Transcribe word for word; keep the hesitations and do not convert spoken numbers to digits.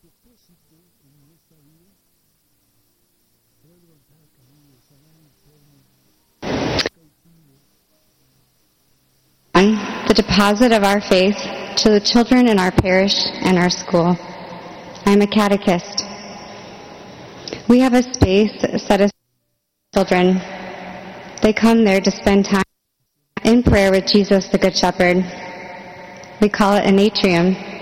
The deposit of our faith to the children in our parish and our school. I'm a catechist. We have a space set aside for children. They come there to spend time in prayer with Jesus the Good Shepherd. We call it an atrium.